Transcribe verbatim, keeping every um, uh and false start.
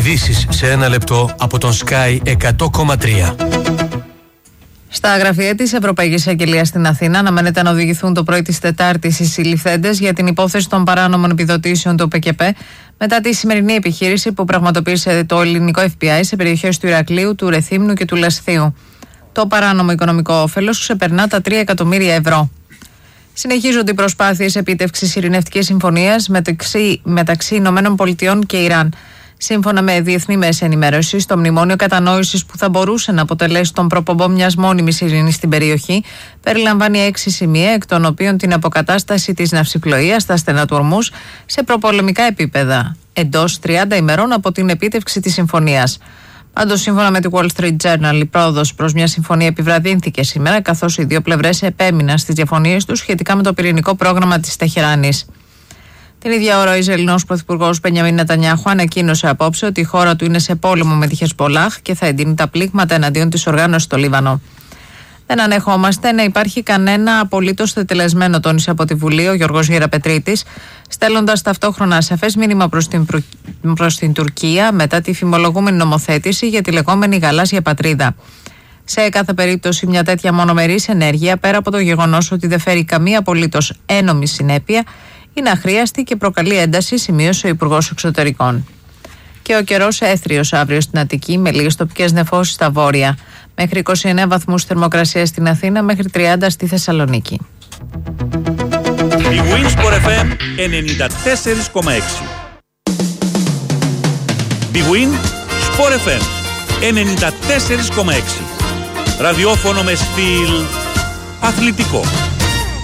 Ειδήσεις σε ένα λεπτό από τον Sky εκατό κόμμα τρία. Στα γραφεία της Ευρωπαϊκής Αγγελίας στην Αθήνα αναμένεται να οδηγηθούν το πρωί της Τετάρτης οι συλληφθέντες για την υπόθεση των παράνομων επιδοτήσεων του ΠΚΠ μετά τη σημερινή επιχείρηση που πραγματοποίησε το ελληνικό εφ μπι άι σε περιοχές του Ηρακλείου, του Ρεθύμνου και του Λεσθίου. Το παράνομο οικονομικό όφελος ξεπερνά τα τρία εκατομμύρια ευρώ. Συνεχίζονται οι προσπάθειες επίτευξης ειρηνευτικής συμφωνίας μεταξύ, μεταξύ Ηνωμένων Πολιτειών και Ιράν. Σύμφωνα με διεθνή μέσα ενημέρωση, το μνημόνιο κατανόησης που θα μπορούσε να αποτελέσει τον προπομπό μιας μόνιμης ειρήνης στην περιοχή περιλαμβάνει έξι σημεία, εκ των οποίων την αποκατάσταση της ναυσιπλοείας στα στενά του Ορμούζ σε προπολεμικά επίπεδα, εντός τριάντα ημερών από την επίτευξη της συμφωνίας. Πάντως, σύμφωνα με τη Wall Street Journal, η πρόοδος προς μια συμφωνία επιβραδύνθηκε σήμερα, καθώς οι δύο πλευρές επέμειναν στις διαφωνίες τους σχετικά με το πυρηνικό πρόγραμμα της Τεχεράνης. Την ίδια ώρα, ο Ισραηλινός πρωθυπουργός Μπενιαμίν Νετανιάχου ανακοίνωσε απόψε ότι η χώρα του είναι σε πόλεμο με τη Χεσμπολάχ και θα εντείνει τα πλήγματα εναντίον της οργάνωσης στο Λίβανο. Δεν ανεχόμαστε να υπάρχει κανένα απολύτως τετελεσμένο, τόνισε από τη Βουλή ο Γιώργος Γεραπετρίτης, στέλνοντας ταυτόχρονα σαφές μήνυμα προς την, προς την Τουρκία μετά τη φημολογούμενη νομοθέτηση για τη λεγόμενη γαλάζια πατρίδα. Σε κάθε περίπτωση, μια τέτοια μονομερής ενέργεια, πέρα από το γεγονός ότι δεν φέρει καμία απολύτως ένομη συνέπεια, είναι αχρίαστη και προκαλεί ένταση, σημείωσε ο Υπουργός Εξωτερικών. Και ο καιρός έθριος αύριο στην Αττική, με λίγες τοπικές νεφώσεις στα βόρεια. Μέχρι είκοσι εννέα βαθμούς θερμοκρασία στην Αθήνα, μέχρι τριάντα στη Θεσσαλονίκη. Η Winsport εφ εμ ενενήντα τέσσερα κόμμα έξι. Η Winsport εφ εμ ενενήντα τέσσερα κόμμα έξι. Ραδιόφωνο με στυλ αθλητικό.